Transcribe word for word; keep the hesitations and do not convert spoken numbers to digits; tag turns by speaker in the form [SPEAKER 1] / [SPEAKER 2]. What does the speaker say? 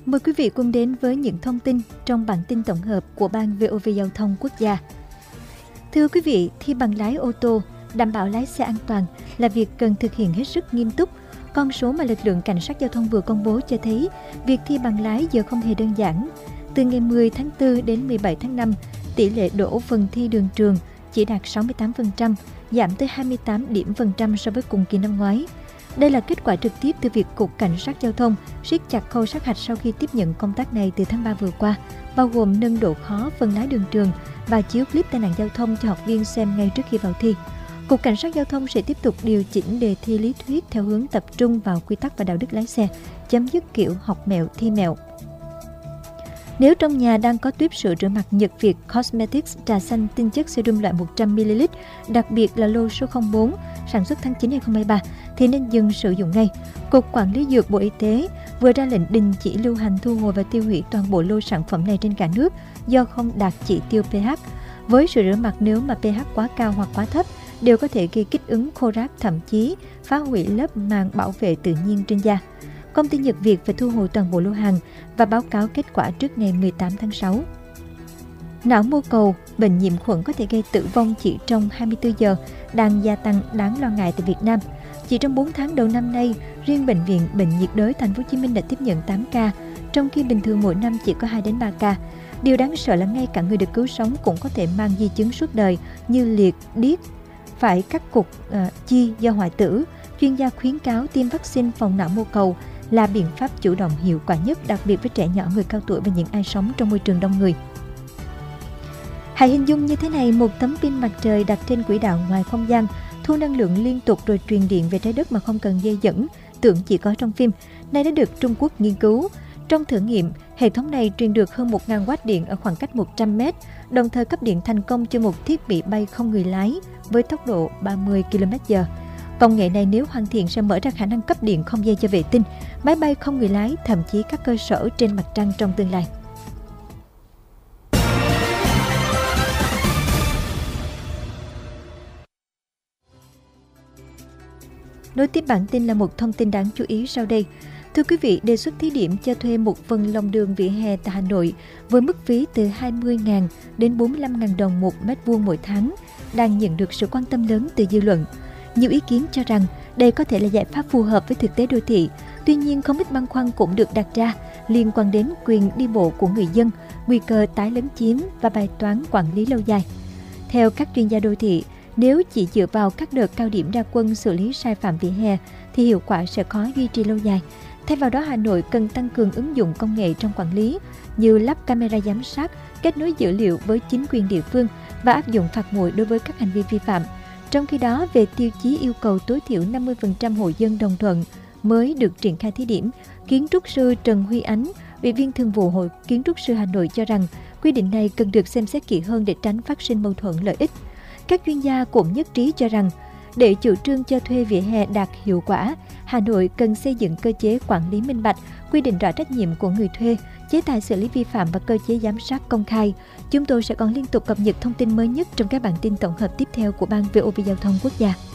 [SPEAKER 1] Mời quý vị cùng đến với những thông tin trong bản tin tổng hợp của Ban vê o vê Giao thông Quốc gia. Thưa quý vị, thi bằng lái ô tô, đảm bảo lái xe an toàn là việc cần thực hiện hết sức nghiêm túc. Con số mà lực lượng cảnh sát giao thông vừa công bố cho thấy việc thi bằng lái giờ không hề đơn giản. Từ ngày mười tháng tư đến mười bảy tháng năm, tỷ lệ đỗ phần thi đường trường chỉ đạt sáu mươi tám phần trăm, giảm tới hai mươi tám điểm phần trăm so với cùng kỳ năm ngoái. Đây là kết quả trực tiếp từ việc Cục Cảnh sát Giao thông siết chặt khâu sát hạch sau khi tiếp nhận công tác này từ tháng ba vừa qua, bao gồm nâng độ khó phần lái đường trường và chiếu clip tai nạn giao thông cho học viên xem ngay trước khi vào thi. Cục Cảnh sát Giao thông sẽ tiếp tục điều chỉnh đề thi lý thuyết theo hướng tập trung vào quy tắc và đạo đức lái xe, chấm dứt kiểu học mẹo thi mẹo. Nếu trong nhà đang có tuyếp sữa rửa mặt Nhật Việt Cosmetics trà xanh tinh chất serum loại một trăm mi li lít, đặc biệt là lô số không bốn, sản xuất tháng chín năm hai không hai ba, thì nên dừng sử dụng ngay. Cục Quản lý Dược Bộ Y tế vừa ra lệnh đình chỉ lưu hành, thu hồi và tiêu hủy toàn bộ lô sản phẩm này trên cả nước do không đạt chỉ tiêu pH. Với sữa rửa mặt, nếu mà pH quá cao hoặc quá thấp, đều có thể gây kích ứng khô rác, thậm chí phá hủy lớp màng bảo vệ tự nhiên trên da. Công ty Nhật Việt phải thu hồi toàn bộ lô hàng và báo cáo kết quả trước ngày mười tám tháng sáu. Não mô cầu, bệnh nhiễm khuẩn có thể gây tử vong chỉ trong hai mươi tư giờ, đang gia tăng đáng lo ngại tại Việt Nam. Chỉ trong bốn tháng đầu năm nay, riêng Bệnh viện Bệnh nhiệt đới Thành phố Hồ Chí Minh đã tiếp nhận tám ca, trong khi bình thường mỗi năm chỉ có hai đến ba ca. Điều đáng sợ là ngay cả người được cứu sống cũng có thể mang di chứng suốt đời như liệt, điếc, phải cắt cụt uh, chi do hoại tử. Chuyên gia khuyến cáo tiêm vaccine phòng não mô cầu là biện pháp chủ động hiệu quả nhất, đặc biệt với trẻ nhỏ, người cao tuổi và những ai sống trong môi trường đông người. Hãy hình dung như thế này, một tấm pin mặt trời đặt trên quỹ đạo ngoài không gian, thu năng lượng liên tục rồi truyền điện về trái đất mà không cần dây dẫn, tưởng chỉ có trong phim. Này đã được Trung Quốc nghiên cứu. Trong thử nghiệm, hệ thống này truyền được hơn một nghìn oát điện ở khoảng cách một trăm mét, đồng thời cấp điện thành công cho một thiết bị bay không người lái với tốc độ ba mươi ki lô mét trên giờ. Công nghệ này nếu hoàn thiện sẽ mở ra khả năng cấp điện không dây cho vệ tinh, máy bay không người lái, thậm chí các cơ sở trên mặt trăng trong tương lai. Nối tiếp bản tin là một thông tin đáng chú ý sau đây. Thưa quý vị, đề xuất thí điểm cho thuê một phần lòng đường vỉa hè tại Hà Nội với mức phí từ hai mươi nghìn đến bốn mươi lăm nghìn đồng một mét vuông mỗi tháng đang nhận được sự quan tâm lớn từ dư luận. Nhiều ý kiến cho rằng đây có thể là giải pháp phù hợp với thực tế đô thị. Tuy nhiên, không ít băn khoăn cũng được đặt ra liên quan đến quyền đi bộ của người dân, nguy cơ tái lấn chiếm và bài toán quản lý lâu dài. Theo các chuyên gia đô thị, nếu chỉ dựa vào các đợt cao điểm ra quân xử lý sai phạm vỉa hè thì hiệu quả sẽ khó duy trì lâu dài. Thay vào đó, Hà Nội cần tăng cường ứng dụng công nghệ trong quản lý như lắp camera giám sát, kết nối dữ liệu với chính quyền địa phương và áp dụng phạt nguội đối với các hành vi vi phạm. Trong khi đó, về tiêu chí yêu cầu tối thiểu năm mươi phần trăm hộ dân đồng thuận mới được triển khai thí điểm, kiến trúc sư Trần Huy Ánh, Ủy viên Thường vụ Hội Kiến trúc sư Hà Nội cho rằng quy định này cần được xem xét kỹ hơn để tránh phát sinh mâu thuẫn lợi ích. Các chuyên gia cũng nhất trí cho rằng để chủ trương cho thuê vỉa hè đạt hiệu quả, Hà Nội cần xây dựng cơ chế quản lý minh bạch, quy định rõ trách nhiệm của người thuê, chế tài xử lý vi phạm và cơ chế giám sát công khai. Chúng tôi sẽ còn liên tục cập nhật thông tin mới nhất trong các bản tin tổng hợp tiếp theo của Ban vê o vê Giao thông Quốc gia.